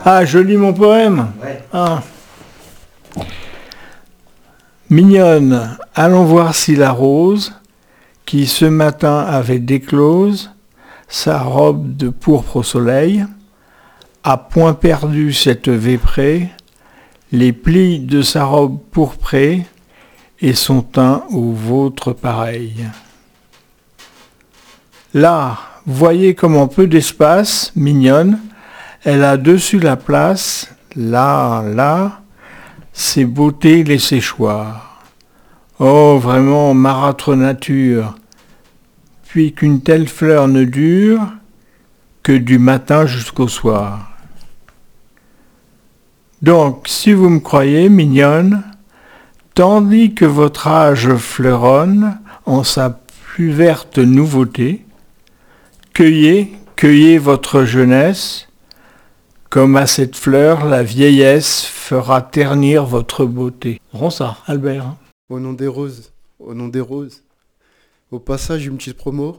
Ah, je lis mon poème. Ouais. Ah. Mignonne, allons voir si la rose, qui ce matin avait déclose sa robe de pourpre au soleil, a point perdu cette véprée, les plis de sa robe pourprée et son teint au vôtre pareil. Là, voyez comme en peu d'espace, mignonne, elle a dessus la place, là, ses beautés les séchoirs. Oh, vraiment marâtre nature, puis qu'une telle fleur ne dure que du matin jusqu'au soir. Donc, si vous me croyez mignonne, tandis que votre âge fleuronne en sa plus verte nouveauté, cueillez votre jeunesse, comme à cette fleur la vieillesse fera ternir votre beauté. Ronsard, Albert. Hein. Au nom des roses, au nom des roses. Au passage, une petite promo.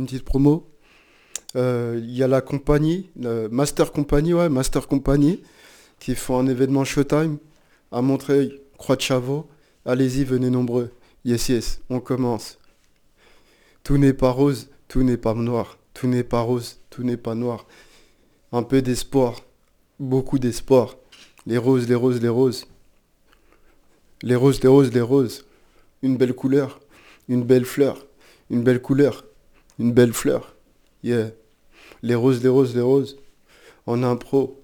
Il y a la compagnie, Master Company, qui font un événement Showtime à Montreuil, Croix de Chavaux. Allez-y, venez nombreux. Yes, on commence. Tout n'est pas rose, tout n'est pas noir. Tout n'est pas rose, tout n'est pas noir. Un peu d'espoir, beaucoup d'espoir. Les roses, les roses, les roses. Les roses, les roses, les roses. Une belle couleur, une belle fleur, une belle couleur, une belle fleur. Yeah. Les roses, les roses, les roses. En impro,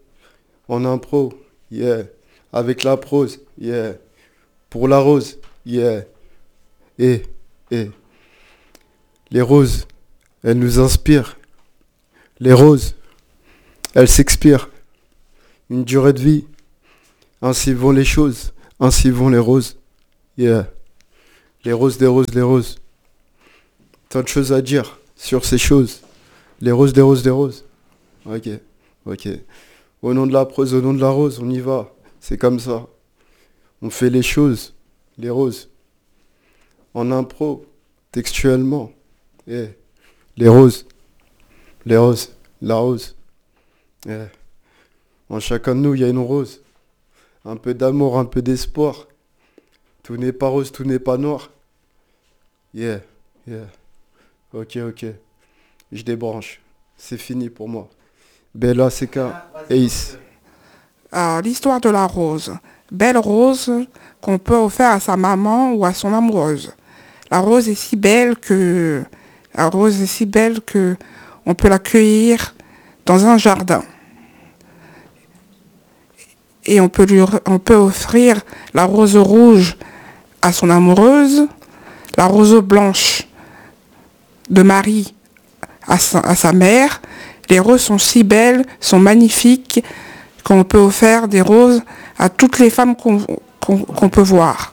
yeah. Avec la prose, yeah. Pour la rose, yeah. Et. Les roses, elles nous inspirent. Les roses, elles s'expirent. Une durée de vie. Ainsi vont les choses, ainsi vont les roses. Yeah. Les roses, les roses, les roses. Tant de choses à dire sur ces choses. Les roses, des roses, des roses. Ok. Au nom de la prose, au nom de la rose, on y va. C'est comme ça. On fait les choses, les roses. En impro, textuellement. Yeah. Les roses, la rose. Yeah. En chacun de nous, il y a une rose. Un peu d'amour, un peu d'espoir. Tout n'est pas rose, tout n'est pas noir. Yeah. Ok. Je débranche. C'est fini pour moi. Bella, CK, Ace. Alors, l'histoire de la rose. Belle rose qu'on peut offrir à sa maman ou à son amoureuse. La rose est si belle que on peut la cueillir dans un jardin. Et on peut offrir la rose rouge à son amoureuse, la rose blanche de Marie à sa mère. Les roses sont si belles, sont magnifiques, qu'on peut offrir des roses à toutes les femmes qu'on peut voir.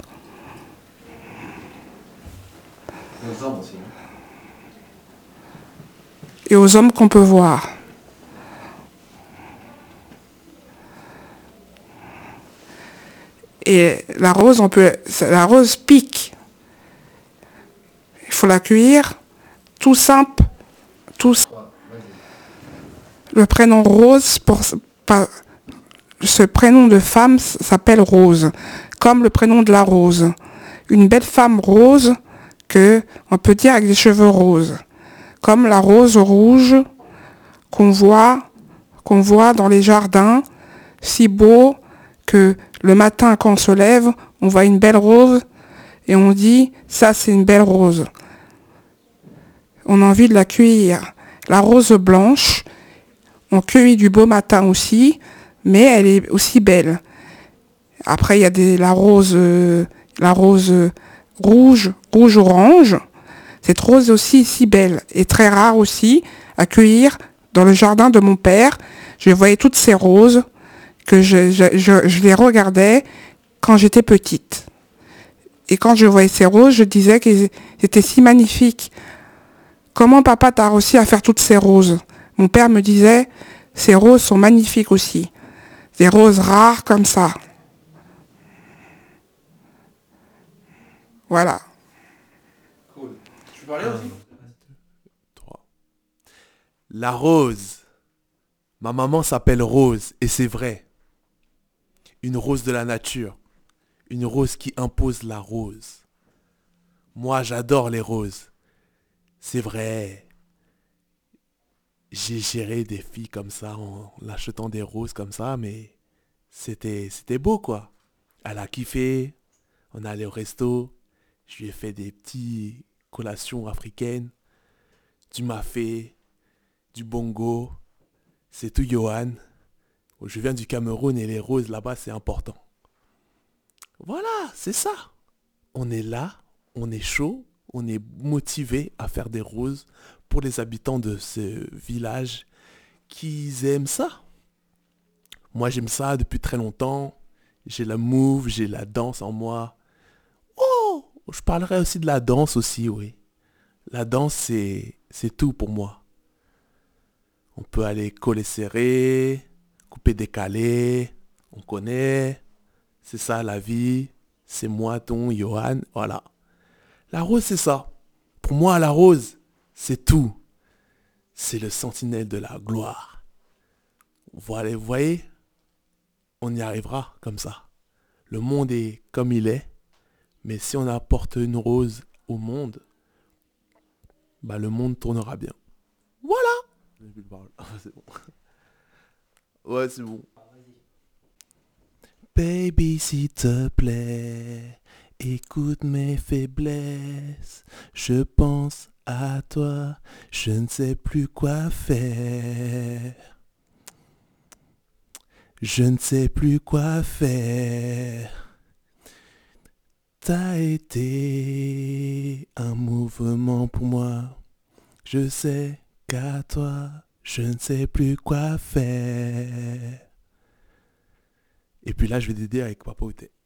Et aux hommes qu'on peut voir. Et la rose pique. Il faut la cueillir, tout simple. Le prénom Rose, ce prénom de femme s'appelle Rose, comme le prénom de la rose. Une belle femme rose que on peut dire avec des cheveux roses, comme la rose rouge qu'on voit dans les jardins, si beau que le matin quand on se lève, on voit une belle rose et on dit ça c'est une belle rose. On a envie de la cueillir. La rose blanche, on cueille du beau matin aussi, mais elle est aussi belle. Après, il y a la rose rouge-orange. Cette rose aussi est si belle et très rare aussi à cueillir dans le jardin de mon père. Je voyais toutes ces roses que je les regardais quand j'étais petite. Et quand je voyais ces roses, je disais qu'elles étaient si magnifiques. Comment papa t'a réussi à faire toutes ces roses? Mon père me disait, ces roses sont magnifiques aussi. Des roses rares comme ça. Voilà. Cool. Tu parlais aussi? 3. La rose. Ma maman s'appelle Rose, et c'est vrai. Une rose de la nature. Une rose qui impose la rose. Moi, j'adore les roses. C'est vrai. J'ai géré des filles comme ça en achetant des roses comme ça, mais c'était beau quoi. Elle a kiffé, on est allé au resto, je lui ai fait des petites collations africaines, du mafé, du bongo, c'est tout Johan. Je viens du Cameroun et les roses là-bas c'est important. Voilà, c'est ça. On est là, on est chaud, on est motivé à faire des roses pour les habitants de ce village qui aiment ça. Moi j'aime ça depuis très longtemps. J'ai la move, j'ai la danse en moi. Oh, je parlerai aussi de la danse aussi, oui. La danse c'est tout pour moi. On peut aller coller serré, couper décalé, on connaît. C'est ça la vie. C'est moi ton Johan, voilà. La rose c'est ça. Pour moi la rose, c'est tout. C'est le sentinelle de la gloire. Voilà, vous voyez, on y arrivera comme ça. Le monde est comme il est, mais si on apporte une rose au monde, bah le monde tournera bien. Voilà. J'ai plus de parole. C'est bon. Ouais, c'est bon. Baby, s'il te plaît, écoute mes faiblesses. Je pense à toi, je ne sais plus quoi faire. Je ne sais plus quoi faire. T'as été un mouvement pour moi. Je sais qu'à toi, je ne sais plus quoi faire. Et puis là, je vais t'aider avec Papa Outé.